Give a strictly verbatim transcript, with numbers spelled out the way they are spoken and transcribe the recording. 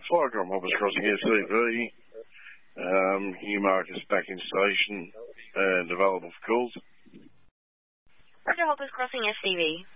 Cyclone Hoppers Crossing S C V. Um, Newmarket's back in station and available for calls. Roger, Hoppers Crossing S C V.